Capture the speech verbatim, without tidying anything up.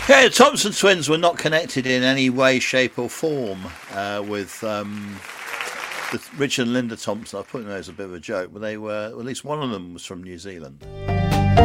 Yeah, the Thompson twins were not connected in any way, shape, or form uh, with um, the Richard and Linda Thompson. I put them there as a bit of a joke, but they were, at least one of them was from New Zealand.